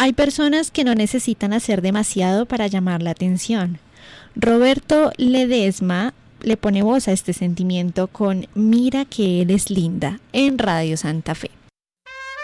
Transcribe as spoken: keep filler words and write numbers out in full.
Hay personas que no necesitan hacer demasiado para llamar la atención. Roberto Ledesma le pone voz a este sentimiento con Mira que eres linda en Radio Santa Fe.